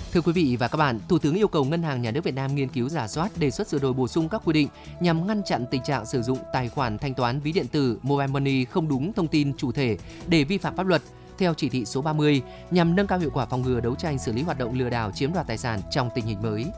Thưa quý vị và các bạn, Thủ tướng yêu cầu Ngân hàng Nhà nước Việt Nam nghiên cứu rà soát, đề xuất sửa đổi bổ sung các quy định nhằm ngăn chặn tình trạng sử dụng tài khoản thanh toán ví điện tử Mobile Money không đúng thông tin chủ thể để vi phạm pháp luật theo chỉ thị số 30 nhằm nâng cao hiệu quả phòng ngừa đấu tranh xử lý hoạt động lừa đảo chiếm đoạt tài sản trong tình hình mới.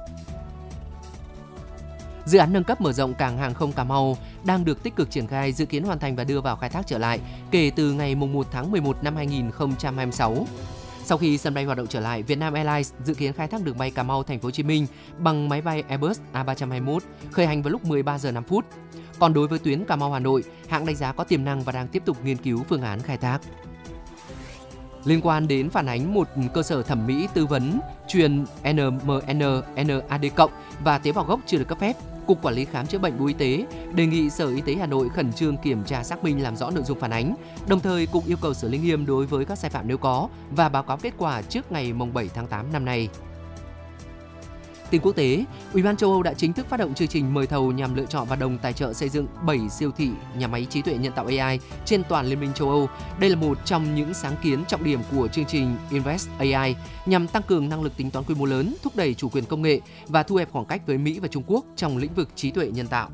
Dự án nâng cấp mở rộng cảng hàng không Cà Mau đang được tích cực triển khai, dự kiến hoàn thành và đưa vào khai thác trở lại kể từ ngày 1 tháng 11 năm 2026. Sau khi sân bay hoạt động trở lại, Vietnam Airlines dự kiến khai thác đường bay Cà Mau Thành phố Hồ Chí Minh bằng máy bay Airbus A321 khởi hành vào lúc 13 giờ 5 phút. Còn đối với tuyến Cà Mau Hà Nội, hãng đánh giá có tiềm năng và đang tiếp tục nghiên cứu phương án khai thác. Liên quan đến phản ánh một cơ sở thẩm mỹ tư vấn truyền NMN, NAD+ và tế bào gốc chưa được cấp phép, Cục Quản lý Khám chữa bệnh Bộ Y tế đề nghị Sở Y tế Hà Nội khẩn trương kiểm tra xác minh làm rõ nội dung phản ánh. Đồng thời, Cục yêu cầu xử lý nghiêm đối với các sai phạm nếu có và báo cáo kết quả trước ngày 7 tháng 8 năm nay. Tin quốc tế, Ủy ban châu Âu đã chính thức phát động chương trình mời thầu nhằm lựa chọn và đồng tài trợ xây dựng 7 siêu thị nhà máy trí tuệ nhân tạo AI trên toàn Liên minh châu Âu. Đây là một trong những sáng kiến trọng điểm của chương trình Invest AI nhằm tăng cường năng lực tính toán quy mô lớn, thúc đẩy chủ quyền công nghệ và thu hẹp khoảng cách với Mỹ và Trung Quốc trong lĩnh vực trí tuệ nhân tạo.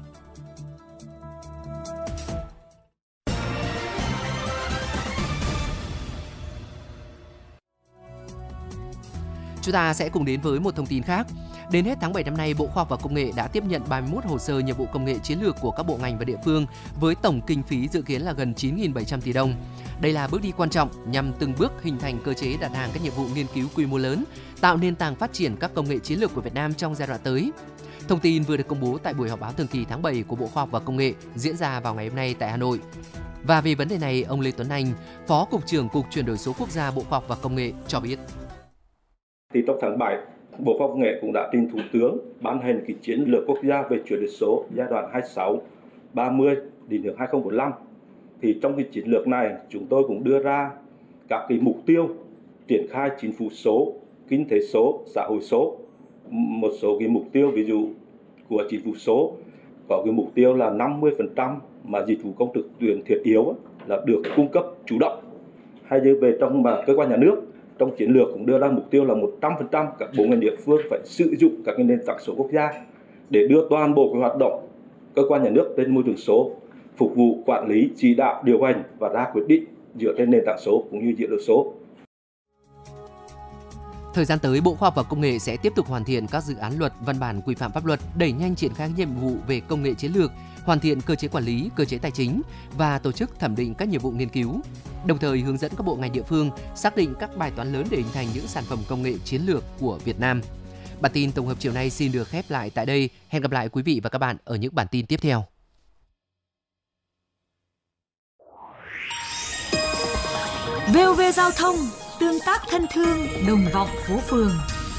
Chúng ta sẽ cùng đến với một thông tin khác. Đến hết tháng 7 năm nay, Bộ Khoa học và Công nghệ đã tiếp nhận 31 hồ sơ nhiệm vụ công nghệ chiến lược của các bộ ngành và địa phương với tổng kinh phí dự kiến là gần 9.700 tỷ đồng. Đây là bước đi quan trọng nhằm từng bước hình thành cơ chế đặt hàng các nhiệm vụ nghiên cứu quy mô lớn, tạo nền tảng phát triển các công nghệ chiến lược của Việt Nam trong giai đoạn tới. Thông tin vừa được công bố tại buổi họp báo thường kỳ tháng 7 của Bộ Khoa học và Công nghệ diễn ra vào ngày hôm nay tại Hà Nội. Và về vấn đề này, ông Lê Tuấn Anh, Phó Cục trưởng Cục Chuyển đổi số Quốc gia Bộ Khoa học và Công nghệ cho biết. Thì trong tháng 7, Bộ Khoa học Công nghệ cũng đã trình Thủ tướng ban hành cái chiến lược quốc gia về chuyển đổi số giai đoạn 26-30 định hướng 2045. Thì trong cái chiến lược này, chúng tôi cũng đưa ra các cái mục tiêu triển khai chính phủ số, kinh tế số, xã hội số. Một số cái mục tiêu ví dụ của chính phủ số có cái mục tiêu là 50% mà dịch vụ công trực tuyến thiết yếu là được cung cấp chủ động. Hay như về trong cơ quan nhà nước, trong chiến lược cũng đưa ra mục tiêu là 100% các bộ ngành địa phương phải sử dụng các nền tảng số quốc gia để đưa toàn bộ cái hoạt động cơ quan nhà nước lên môi trường số, phục vụ quản lý, chỉ đạo, điều hành và ra quyết định dựa trên nền tảng số cũng như dữ liệu số. Thời gian tới, Bộ Khoa học và Công nghệ sẽ tiếp tục hoàn thiện các dự án luật, văn bản quy phạm pháp luật, đẩy nhanh triển khai nhiệm vụ về công nghệ chiến lược, hoàn thiện cơ chế quản lý, cơ chế tài chính và tổ chức thẩm định các nhiệm vụ nghiên cứu. Đồng thời hướng dẫn các bộ ngành địa phương xác định các bài toán lớn để hình thành những sản phẩm công nghệ chiến lược của Việt Nam. Bản tin tổng hợp chiều nay xin được khép lại tại đây. Hẹn gặp lại quý vị và các bạn ở những bản tin tiếp theo. VOV Giao thông, tương tác thân thương, đồng vọng phố phường.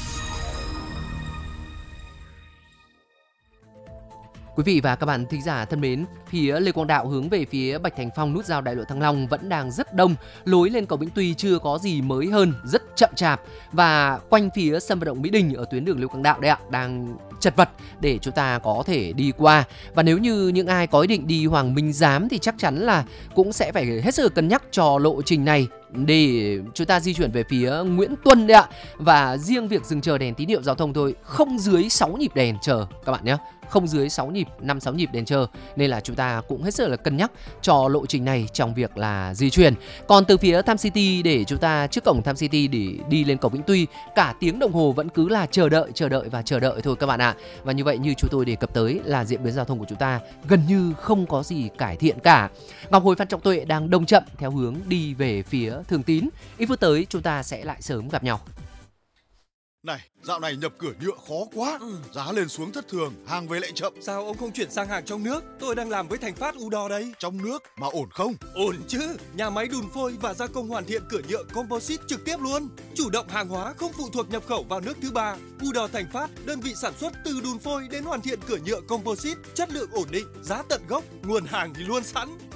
Quý vị và các bạn thính giả thân mến, phía Lê Quang Đạo hướng về phía Bạch Thành Phong nút giao đại lộ Thăng Long vẫn đang rất đông, lối lên cầu Vĩnh Tuy chưa có gì mới hơn, rất chậm chạp và quanh phía sân vận động Mỹ Đình ở tuyến đường Lê Quang Đạo đấy ạ, đang chật vật để chúng ta có thể đi qua. Và nếu như những ai có ý định đi Hoàng Minh Giám thì chắc chắn là cũng sẽ phải hết sức cân nhắc cho lộ trình này để chúng ta di chuyển về phía Nguyễn Tuân đấy ạ. Và riêng việc dừng chờ đèn tín hiệu giao thông thôi, không dưới 6 nhịp đèn chờ các bạn nhé. Không dưới 6 nhịp, 5-6 nhịp đèn chờ. Nên là chúng ta cũng hết sức là cân nhắc cho lộ trình này trong việc là di chuyển. Còn từ phía Tham City để chúng ta trước cổng Tham City để đi lên cầu Vĩnh Tuy, cả tiếng đồng hồ vẫn cứ là chờ đợi thôi các bạn ạ. Và như vậy như chúng tôi đề cập tới là diễn biến giao thông của chúng ta gần như không có gì cải thiện cả. Ngọc Hồi, Phan Trọng Tuệ đang đông chậm theo hướng đi về phía Thường Tín. Ít phút tới chúng ta sẽ lại sớm gặp nhau. Này, dạo này nhập cửa nhựa khó quá, giá lên xuống thất thường, hàng về lại chậm. Sao ông không chuyển sang hàng trong nước? Tôi đang làm với Thành Phát Udor đây. Trong nước mà ổn không? Ổn chứ, nhà máy đùn phôi và gia công hoàn thiện cửa nhựa composite trực tiếp luôn. Chủ động hàng hóa không phụ thuộc nhập khẩu vào nước thứ ba. Udor Thành Phát, đơn vị sản xuất từ đùn phôi đến hoàn thiện cửa nhựa composite, chất lượng ổn định, giá tận gốc, nguồn hàng thì luôn sẵn.